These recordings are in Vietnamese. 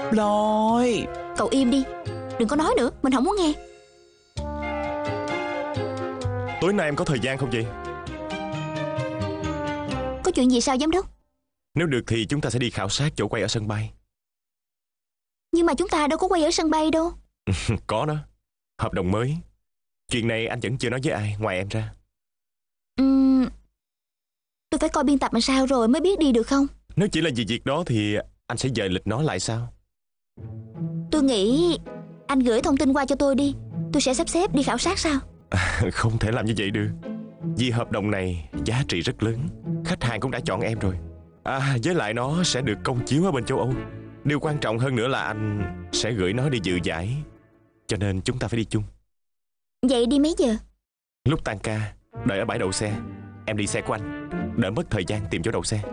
Ploy. Cậu im đi, đừng có nói nữa, mình không muốn nghe. Tối nay em có thời gian không vậy? Có chuyện gì sao giám đốc? Nếu được thì chúng ta sẽ đi khảo sát chỗ quay ở sân bay. Nhưng mà chúng ta đâu có quay ở sân bay đâu. Có đó. Hợp đồng mới. Chuyện này anh vẫn chưa nói với ai ngoài em ra. Tôi phải coi biên tập làm sao rồi mới biết đi được không? Nếu chỉ là vì việc đó thì anh sẽ dời lịch nó lại sao? Tôi nghĩ anh gửi thông tin qua cho tôi đi, tôi sẽ sắp xếp đi khảo sát sao? Không thể làm như vậy được. Vì hợp đồng này giá trị rất lớn. Khách hàng cũng đã chọn em rồi. Với lại nó sẽ được công chiếu ở bên châu Âu. Điều quan trọng hơn nữa là anh sẽ gửi nó đi dự giải. Cho nên chúng ta phải đi chung. Vậy đi mấy giờ? Lúc tan ca, đợi ở bãi đậu xe. Em đi xe của anh, đỡ mất thời gian tìm chỗ đậu xe.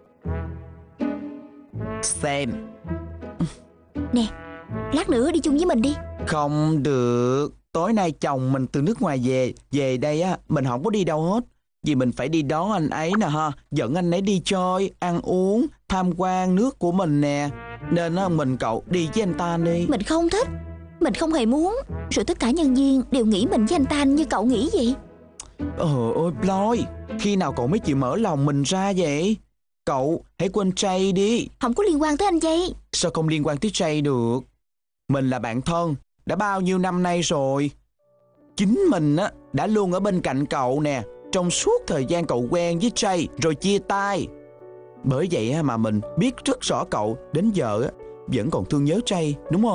Xem. Nè, lát nữa đi chung với mình đi. Không được. Tối nay chồng mình từ nước ngoài về. Về đây á, mình không có đi đâu hết. Vì mình phải đi đón anh ấy nè ha. Dẫn anh ấy đi chơi, ăn uống, tham quan nước của mình nè. Nên á, mình cậu đi với anh ta đi. Mình không thích, mình không hề muốn. Rồi tất cả nhân viên đều nghĩ mình với anh ta như cậu nghĩ vậy. Ôi Ploy, khi nào cậu mới chịu mở lòng mình ra vậy? Cậu hãy quên Jay đi. Không có liên quan tới anh Jay. Sao không liên quan tới Jay được? Mình là bạn thân đã bao nhiêu năm nay rồi. Chính mình á đã luôn ở bên cạnh cậu nè, trong suốt thời gian cậu quen với Jay rồi chia tay. Bởi vậy mà mình biết rất rõ cậu đến giờ á vẫn còn thương nhớ Jay, đúng không?